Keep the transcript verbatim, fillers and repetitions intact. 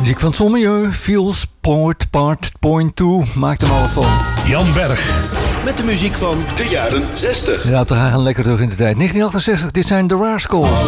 Muziek van Sommieu, Feels, Point, Part, Point twee, maakt hem alles van. Jan Berg. Met de muziek van de jaren zestig. Ja, we gaan lekker terug in de tijd. negentien achtenzestig, dit zijn de Rascals.